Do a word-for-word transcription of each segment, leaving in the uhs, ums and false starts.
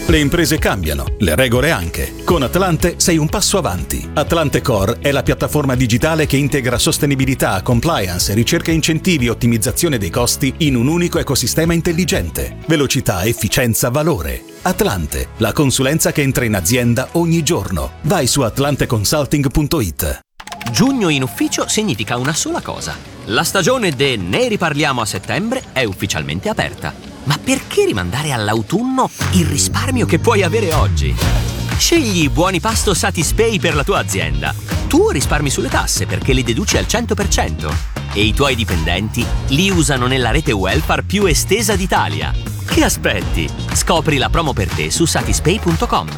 Le imprese cambiano, le regole anche. Con Atlante sei un passo avanti. Atlante Core è la piattaforma digitale che integra sostenibilità, compliance, ricerca e incentivi e ottimizzazione dei costi in un unico ecosistema intelligente. Velocità, efficienza, valore. Atlante, la consulenza che entra in azienda ogni giorno. Vai su atlante consulting punto it. Giugno in ufficio significa una sola cosa. La stagione de Ne riparliamo a settembre è ufficialmente aperta. Ma perché rimandare all'autunno il risparmio che puoi avere oggi? Scegli i buoni pasto Satispay per la tua azienda. Tu risparmi sulle tasse perché li deduci al cento per cento. E i tuoi dipendenti li usano nella rete welfare più estesa d'Italia. Che aspetti? Scopri la promo per te su satispay punto com.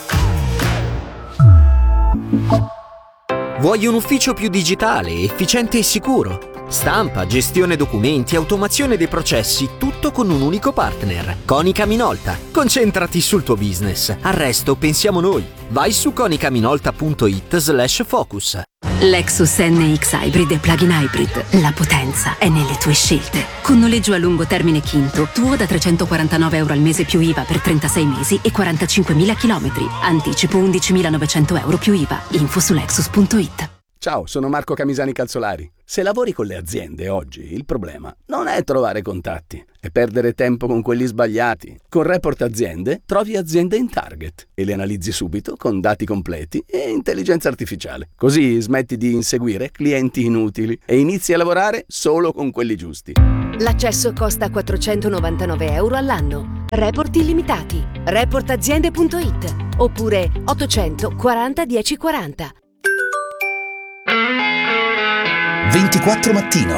Vuoi un ufficio più digitale, efficiente e sicuro? Stampa, gestione documenti, automazione dei processi, tutto con un unico partner. Konica Minolta. Concentrati sul tuo business. Al resto pensiamo noi. Vai su konica minolta punto it slash focus. Lexus N X Hybrid e Plug-in Hybrid. La potenza è nelle tue scelte. Con noleggio a lungo termine Quinto, tuo da trecentoquarantanove euro al mese più I V A per trentasei mesi e quarantacinquemila chilometri. Anticipo undicimilanovecento euro più I V A. Info su lexus punto it. Ciao, sono Marco Camisani Calzolari. Se lavori con le aziende oggi, il problema non è trovare contatti, è perdere tempo con quelli sbagliati. Con Report Aziende trovi aziende in target e le analizzi subito con dati completi e intelligenza artificiale. Così smetti di inseguire clienti inutili e inizi a lavorare solo con quelli giusti. L'accesso costa quattrocentonovantanove euro all'anno. Report illimitati. report aziende punto it oppure ottocento quaranta dieci quaranta. ventiquattro mattino.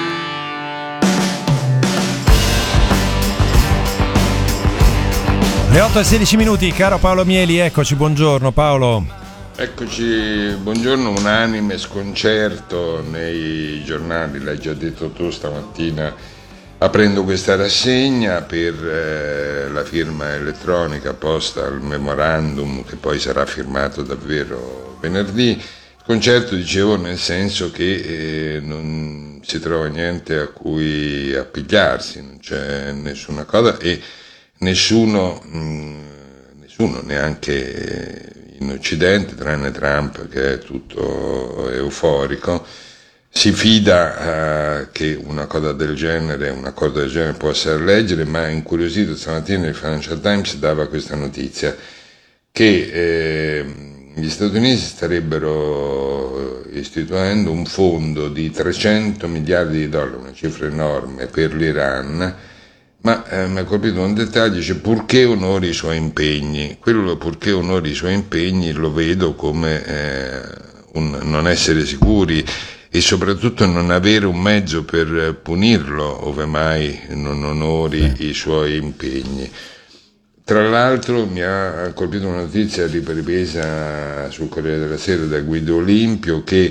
Le otto e sedici minuti, caro Paolo Mieli, eccoci, buongiorno Paolo. Eccoci, buongiorno. Unanime sconcerto nei giornali, l'hai già detto tu stamattina, aprendo questa rassegna, per eh, la firma elettronica posta al memorandum che poi sarà firmato davvero venerdì. Concerto, dicevo, nel senso che eh, non si trova niente a cui appigliarsi, non c'è nessuna cosa e nessuno, mh, nessuno neanche in Occidente, tranne Trump che è tutto euforico, si fida eh, che una cosa del genere, un accordo del genere possa leggere, ma incuriosito stamattina il Financial Times dava questa notizia che eh, gli Stati Uniti starebbero istituendo un fondo di trecento miliardi di dollari, una cifra enorme, per l'Iran, ma eh, mi ha colpito un dettaglio, dice purché onori i suoi impegni. Quello purché onori i suoi impegni lo vedo come eh, un non essere sicuri e soprattutto non avere un mezzo per punirlo ove mai non onori i suoi impegni. Tra l'altro mi ha colpito una notizia ripresa sul Corriere della Sera da Guido Olimpio che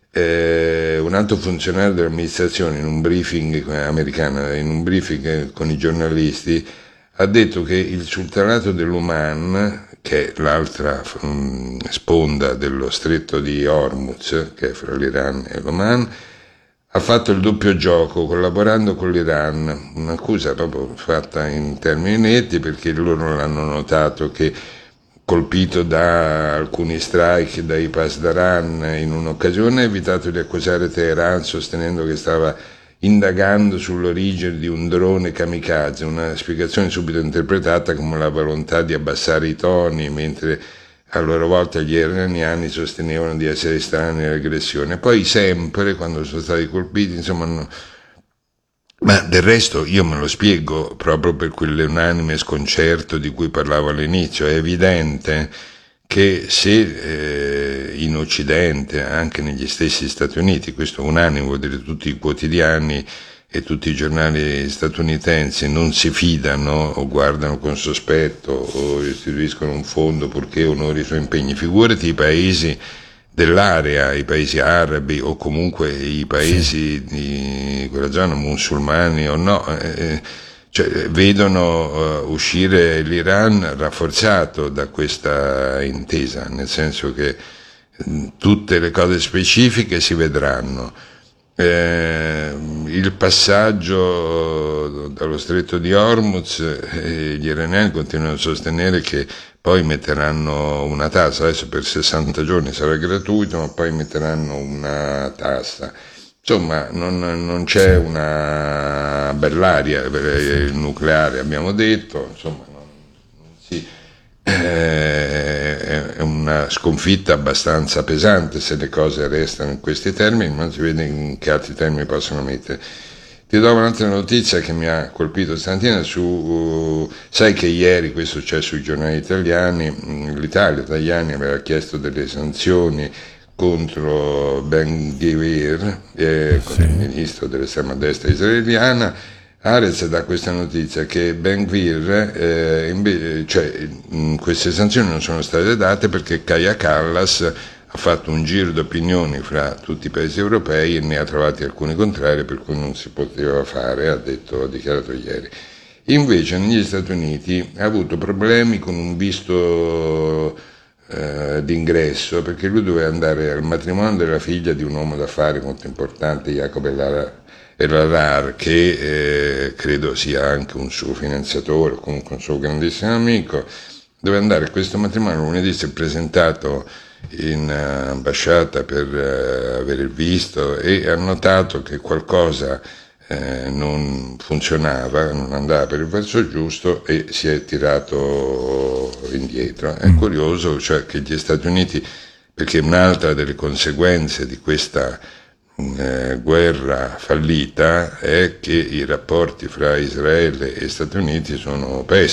eh, un alto funzionario dell'amministrazione in un briefing americana, in un briefing con i giornalisti, ha detto che il sultanato dell'Oman, che è l'altra um, sponda dello stretto di Hormuz, che è fra l'Iran e l'Oman, ha fatto il doppio gioco collaborando con l'Iran, un'accusa proprio fatta in termini netti perché loro l'hanno notato che colpito da alcuni strike dai Pasdaran in un'occasione ha evitato di accusare Teheran sostenendo che stava indagando sull'origine di un drone kamikaze, una spiegazione subito interpretata come la volontà di abbassare i toni, mentre a loro volta gli iraniani sostenevano di essere estranei all'aggressione. Poi sempre, quando sono stati colpiti, insomma, no, ma del resto io me lo spiego proprio per quell'unanime sconcerto di cui parlavo all'inizio. È evidente che se eh, in Occidente, anche negli stessi Stati Uniti, questo unanime vuol dire tutti i quotidiani e tutti i giornali statunitensi non si fidano o guardano con sospetto o istituiscono un fondo purché onori i suoi impegni, figurati i paesi dell'area, i paesi arabi o comunque i paesi sì. di quella zona, musulmani o no, eh, cioè, vedono uh, uscire l'Iran rafforzato da questa intesa, nel senso che mh, tutte le cose specifiche si vedranno. eh, il passaggio dallo stretto di Hormuz, eh, gli iraniani continuano a sostenere che poi metteranno una tassa, adesso per sessanta giorni sarà gratuito, ma poi metteranno una tassa. Insomma, non, non c'è una bell'aria per il nucleare, abbiamo detto, insomma, non, non si, eh, è una sconfitta abbastanza pesante se le cose restano in questi termini, ma si vede in che altri termini possono mettere. Ti do un'altra notizia che mi ha colpito stamattina su, uh, sai che ieri, questo c'è sui giornali italiani, l'Italia, Tajani aveva chiesto delle sanzioni contro Ben Gvir, eh, sì. il ministro dell'estrema destra israeliana. Haaretz dà questa notizia che Ben Gvir, eh, invece, cioè, mh, queste sanzioni non sono state date perché Kaja Kallas ha fatto un giro d'opinioni fra tutti i paesi europei e ne ha trovati alcuni contrari, per cui non si poteva fare, ha detto, ha dichiarato ieri. Invece negli Stati Uniti ha avuto problemi con un visto eh, d'ingresso, perché lui doveva andare al matrimonio della figlia di un uomo d'affari molto importante, Jacob El-Arar, che eh, credo sia anche un suo finanziatore, comunque un suo grandissimo amico. Doveva andare a questo matrimonio, lunedì si è presentato in uh, ambasciata per uh, avere il visto e ha notato che qualcosa eh, non funzionava, non andava per il verso giusto e si è tirato indietro. È curioso, cioè, che gli Stati Uniti, perché un'altra delle conseguenze di questa eh, guerra fallita è che i rapporti fra Israele e Stati Uniti sono pessimi.